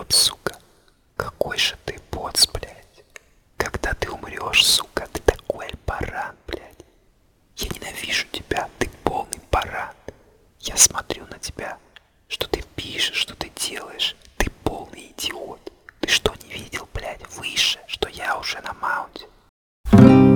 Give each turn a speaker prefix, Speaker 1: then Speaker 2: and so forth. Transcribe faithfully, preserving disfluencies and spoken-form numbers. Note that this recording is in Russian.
Speaker 1: бот, сука. Какой же ты бот, блядь. Когда ты умрешь, сука, ты такой баран, блядь. Я ненавижу тебя, ты полный баран. Я смотрю на тебя, что ты пишешь, что